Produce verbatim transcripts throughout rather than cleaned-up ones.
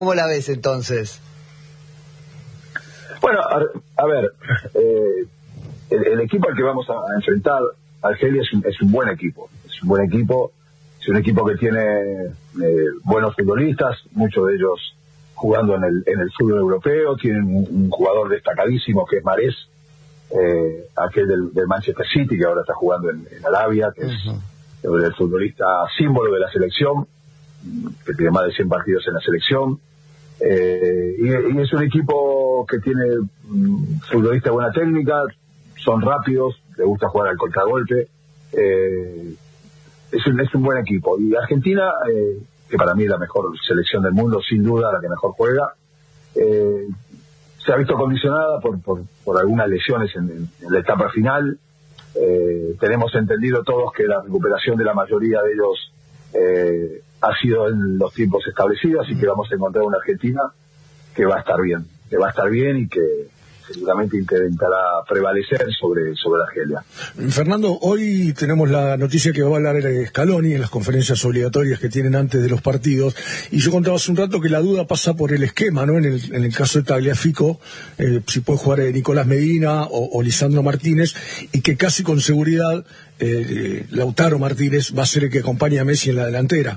¿Cómo la ves entonces? Bueno, a, a ver, eh, el, el equipo al que vamos a, a enfrentar, Argelia, es un, es un buen equipo. Es un buen equipo, es un equipo que tiene eh, buenos futbolistas, muchos de ellos jugando en el, en el fútbol europeo. Tienen un, un jugador destacadísimo que es Mahrez, eh, aquel del, del Manchester City, que ahora está jugando en, en Arabia, que uh-huh. es el futbolista símbolo de la selección, que tiene más de cien partidos en la selección. Eh, y, y es un equipo que tiene um, futbolistas de buena técnica, son rápidos, les gusta jugar al contragolpe. Eh, es, un, es un buen equipo. Y Argentina, eh, que para mí es la mejor selección del mundo, sin duda la que mejor juega, eh, se ha visto condicionada por, por, por algunas lesiones en, en la etapa final. Eh, tenemos entendido todos que la recuperación de la mayoría de ellos eh, ha sido en los tiempos establecidos, así que vamos a encontrar una Argentina que va a estar bien, que va a estar bien y que seguramente intentará prevalecer sobre, sobre Argelia. Fernando, hoy tenemos la noticia que va a hablar Scaloni en las conferencias obligatorias que tienen antes de los partidos, y yo contaba hace un rato que la duda pasa por el esquema, ¿no? En el, en el caso de Tagliafico, eh, si puede jugar eh, Nicolás Medina o, o Lisandro Martínez, y que casi con seguridad eh, Lautaro Martínez va a ser el que acompañe a Messi en la delantera.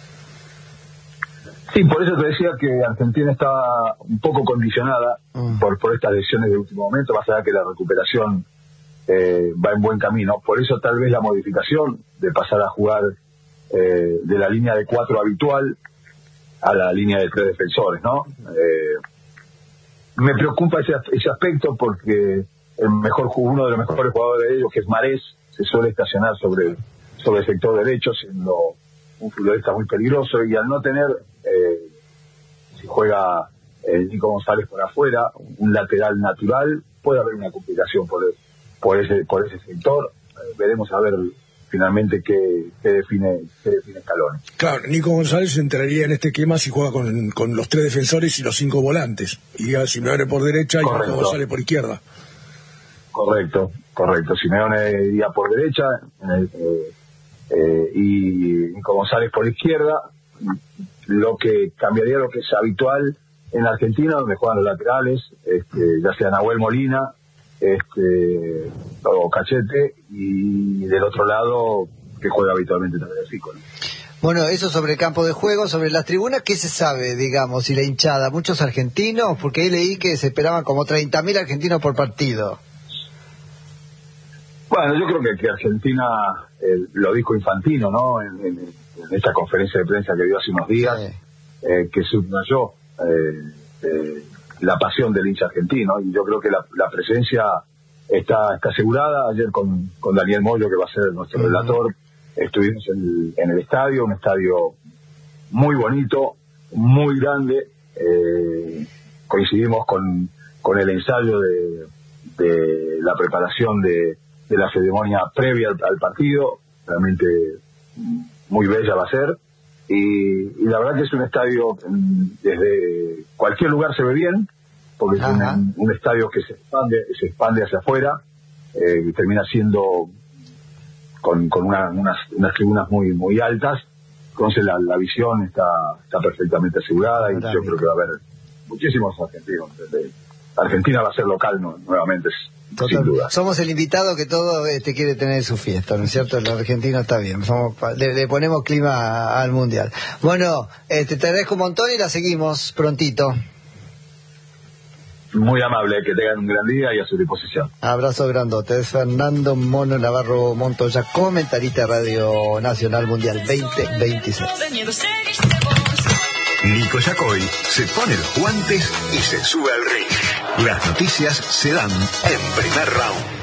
Sí, por eso te decía que Argentina está un poco condicionada uh. por, por estas lesiones de último momento, más allá que la recuperación eh, va en buen camino. Por eso tal vez la modificación de pasar a jugar eh, de la línea de cuatro habitual a la línea de tres defensores, ¿no? Eh, me preocupa ese, ese aspecto porque el mejor uno de los mejores jugadores de ellos, que es Mahrez, se suele estacionar sobre, sobre el sector derecho, siendo un futbolista muy peligroso, y al no tener, eh, si juega eh, Nico González por afuera, un lateral natural, puede haber una complicación por, el, por ese por ese sector. Eh, veremos a ver finalmente qué, qué define qué define Scaloni. Claro, Nico González entraría en este esquema si juega con, con los tres defensores y los cinco volantes, y a Simeone por derecha y Nico González por izquierda. Correcto, correcto. Simeone iría por derecha, eh, Eh, y Nico González por izquierda, lo que cambiaría lo que es habitual en Argentina, donde juegan los laterales, este, ya sea Nahuel Molina, este, o Cachete, y del otro lado que juega habitualmente también el Fico, ¿no? Bueno, eso sobre el campo de juego, sobre las tribunas, ¿qué se sabe, digamos, y la hinchada? ¿Muchos argentinos? Porque ahí leí que se esperaban como treinta mil argentinos por partido. Bueno, yo creo que, que Argentina, eh, lo dijo Infantino, ¿no? En, en, en esta conferencia de prensa que dio hace unos días, sí. eh, que subrayó eh, eh, la pasión del hincha argentino, y yo creo que la, la presencia está, está asegurada. Ayer con, con Daniel Moyo, que va a ser nuestro uh-huh. relator, estuvimos en, en el estadio, un estadio muy bonito, muy grande. Eh, coincidimos con, con el ensayo de, de la preparación de de la ceremonia previa al, al partido. Realmente muy bella va a ser, y, y la verdad que es un estadio, desde cualquier lugar se ve bien, porque Ajá. es un, un estadio que se expande, se expande hacia afuera, eh, y termina siendo con, con una, unas, unas tribunas muy muy altas, entonces la, la visión está, está perfectamente asegurada, y yo creo que va a haber muchísimos argentinos. Argentina va a ser local, ¿no? Nuevamente, Total. Sin duda. Somos el invitado que todo este quiere tener en su fiesta, ¿no es cierto? El argentino está bien, somos, le, le ponemos clima al mundial. Bueno, este, te agradezco un montón y la seguimos prontito. Muy amable, que tengan un gran día y a su disposición. Abrazo grandote. Es Fernando Mono Navarro Montoya, comentarista de Radio Nacional Mundial veinte veintiséis. Nico Yacoy se pone los guantes y se sube al ring. Las noticias se dan en primer round.